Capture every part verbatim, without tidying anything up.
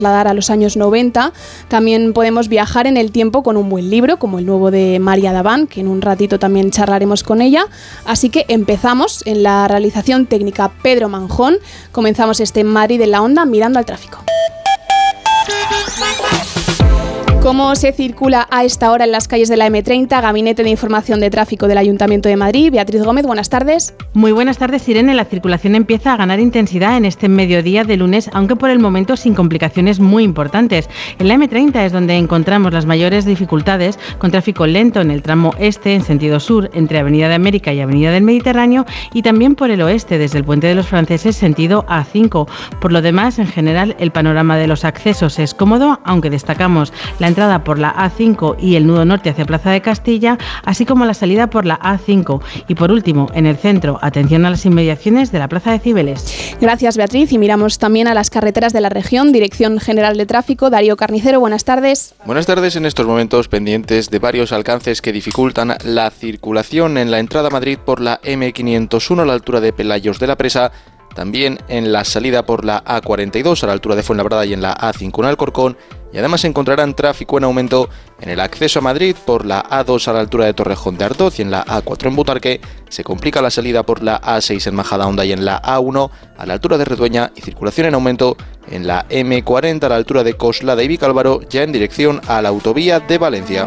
trasladar a los años noventa. También podemos viajar en el tiempo con un buen libro, como el nuevo de María Daván, que en un ratito también charlaremos con ella. Así que empezamos en la realización técnica Pedro Manjón. Comenzamos este Madrid en la Onda mirando al tráfico. ¿Cómo se circula a esta hora en las calles de la eme treinta? Gabinete de Información de Tráfico del Ayuntamiento de Madrid. Beatriz Gómez, buenas tardes. Muy buenas tardes, Irene. La circulación empieza a ganar intensidad en este mediodía de lunes, aunque por el momento sin complicaciones muy importantes. En la eme treinta es donde encontramos las mayores dificultades, con tráfico lento en el tramo este en sentido sur, entre Avenida de América y Avenida del Mediterráneo, y también por el oeste, desde el Puente de los Franceses sentido a cinco. Por lo demás, en general, el panorama de los accesos es cómodo, aunque destacamos la entrada por la a cinco y el nudo norte hacia Plaza de Castilla, así como la salida por la a cinco. Y por último, en el centro, atención a las inmediaciones de la Plaza de Cibeles. Gracias, Beatriz. Y miramos también a las carreteras de la región. Dirección General de Tráfico, Darío Carnicero, buenas tardes. Buenas tardes. En estos momentos pendientes de varios alcances que dificultan la circulación en la entrada a Madrid por la eme quinientos uno a la altura de Pelayos de la Presa. También en la salida por la a cuarenta y dos a la altura de Fuenlabrada y en la a cinco en Alcorcón. Y además encontrarán tráfico en aumento en el acceso a Madrid por la a dos a la altura de Torrejón de Ardoz y en la a cuatro en Butarque. Se complica la salida por la a seis en Majadahonda y en la a uno a la altura de Redueña, y circulación en aumento en la eme cuarenta a la altura de Coslada y Vicálvaro, ya en dirección a la autovía de Valencia.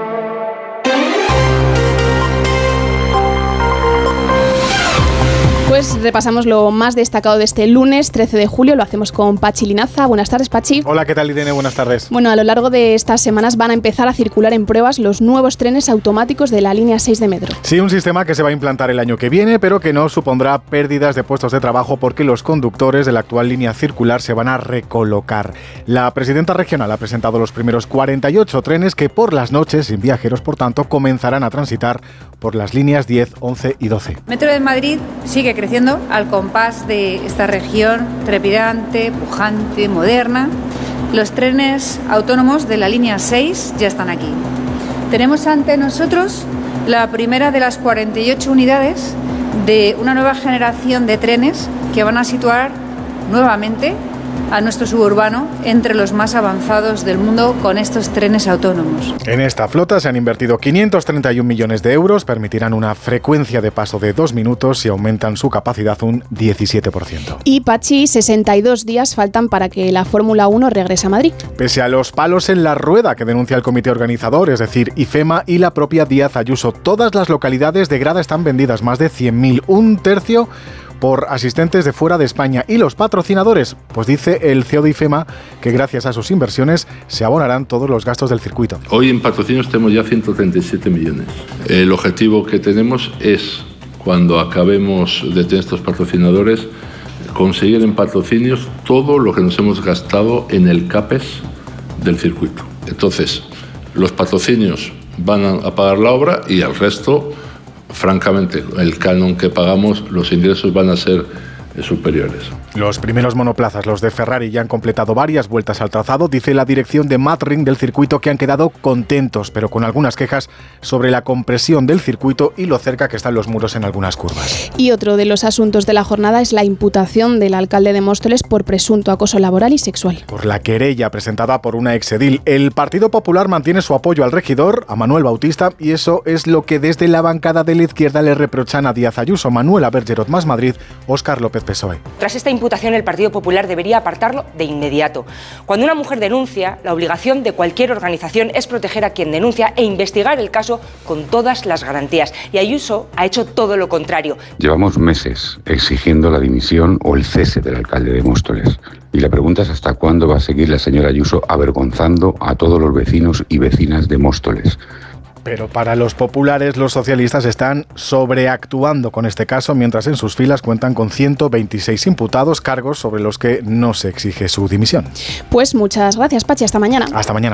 Pues repasamos lo más destacado de este lunes trece de julio, lo hacemos con Pachi Linaza. Buenas tardes, Pachi. Hola, ¿qué tal, Irene? Buenas tardes. Bueno, a lo largo de estas semanas van a empezar a circular en pruebas los nuevos trenes automáticos de la línea seis de metro. Sí, un sistema que se va a implantar el año que viene, pero que no supondrá pérdidas de puestos de trabajo porque los conductores de la actual línea circular se van a recolocar. La presidenta regional ha presentado los primeros cuarenta y ocho trenes que por las noches, sin viajeros por tanto, comenzarán a transitar por las líneas diez, once y doce. Metro de Madrid sigue creciendo al compás de esta región trepidante, pujante, moderna. Los trenes autónomos de la línea seis ya están aquí. Tenemos ante nosotros la primera de las cuarenta y ocho unidades de una nueva generación de trenes que van a situar nuevamente a nuestro suburbano entre los más avanzados del mundo con estos trenes autónomos. En esta flota se han invertido quinientos treinta y un millones de euros, permitirán una frecuencia de paso de dos minutos y aumentan su capacidad un diecisiete por ciento. Y Pachi, sesenta y dos días faltan para que la Fórmula uno regrese a Madrid. Pese a los palos en la rueda que denuncia el comité organizador, es decir, IFEMA y la propia Díaz Ayuso, todas las localidades de grada están vendidas, más de cien mil, un tercio por asistentes de fuera de España. Y los patrocinadores, pues dice el C E O de IFEMA que gracias a sus inversiones se abonarán todos los gastos del circuito. Hoy en patrocinios tenemos ya ciento treinta y siete millones. El objetivo que tenemos es, cuando acabemos de tener estos patrocinadores, conseguir en patrocinios todo lo que nos hemos gastado en el CAPEX del circuito. Entonces, los patrocinios van a pagar la obra y el resto, francamente, el canon que pagamos, los ingresos van a ser superiores. Los primeros monoplazas, los de Ferrari, ya han completado varias vueltas al trazado. Dice la dirección de Matring del circuito que han quedado contentos, pero con algunas quejas sobre la compresión del circuito y lo cerca que están los muros en algunas curvas. Y otro de los asuntos de la jornada es la imputación del alcalde de Móstoles por presunto acoso laboral y sexual. Por la querella presentada por una exedil. El Partido Popular mantiene su apoyo al regidor, a Manuel Bautista, y eso es lo que desde la bancada de la izquierda le reprochan a Díaz Ayuso, Manuela Bergerot Más Madrid, Óscar López P S O E. Tras esta imputación, el Partido Popular debería apartarlo de inmediato. Cuando una mujer denuncia, la obligación de cualquier organización es proteger a quien denuncia e investigar el caso con todas las garantías. Y Ayuso ha hecho todo lo contrario. Llevamos meses exigiendo la dimisión o el cese del alcalde de Móstoles. Y la pregunta es hasta cuándo va a seguir la señora Ayuso avergonzando a todos los vecinos y vecinas de Móstoles. Pero para los populares, los socialistas están sobreactuando con este caso, mientras en sus filas cuentan con ciento veintiséis imputados, cargos sobre los que no se exige su dimisión. Pues muchas gracias, Pachi. Hasta mañana. Hasta mañana.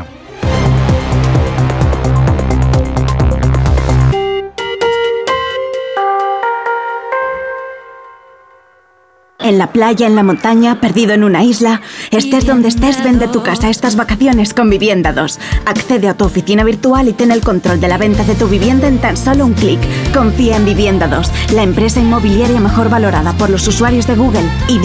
En la playa, en la montaña, perdido en una isla, estés donde estés, vende tu casa estas vacaciones con Vivienda dos. Accede a tu oficina virtual y ten el control de la venta de tu vivienda en tan solo un clic. Confía en Vivienda dos, la empresa inmobiliaria mejor valorada por los usuarios de Google. Y